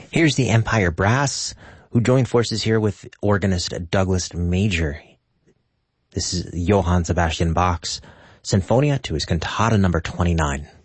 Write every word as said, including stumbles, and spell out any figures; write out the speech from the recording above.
Here's the Empire Brass, who joined forces here with organist Douglas Major. This is Johann Sebastian Bach's Sinfonia to his Cantata number twenty-nine.